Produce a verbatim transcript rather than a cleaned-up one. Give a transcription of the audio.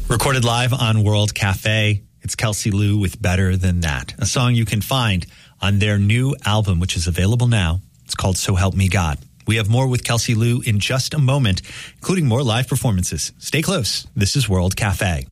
Recorded live on World Cafe. It's Kelsey Lou with Better Than That, a song you can find on their new album, which is available now. It's called So Help Me God. We have more with Kelsey Lou in just a moment, including more live performances. Stay close. This is World Cafe.